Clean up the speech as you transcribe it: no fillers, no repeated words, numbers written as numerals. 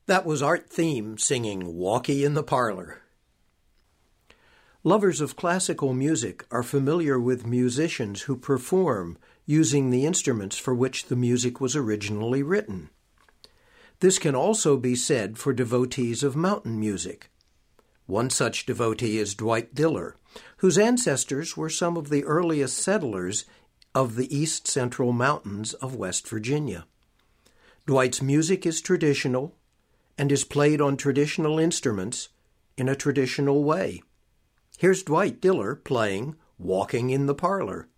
That was Art Thiem singing Walkie in the Parlor. Lovers of classical music are familiar with musicians who perform using the instruments for which the music was originally written. This can also be said for devotees of mountain music. One such devotee is Dwight Diller, whose ancestors were some of the earliest settlers of the east central mountains of West Virginia. Dwight's music is traditional and is played on traditional instruments in a traditional way. Here's Dwight Diller playing Walking in the Parlor.